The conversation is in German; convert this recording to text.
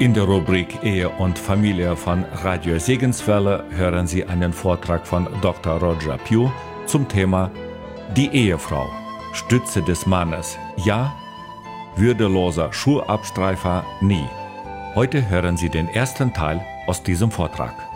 In der Rubrik Ehe und Familie von Radio Segenswelle hören Sie einen Vortrag von Dr. Roger Pugh zum Thema Die Ehefrau, Stütze des Mannes, ja, würdeloser Schuhabstreifer nie. Heute hören Sie den ersten Teil aus diesem Vortrag.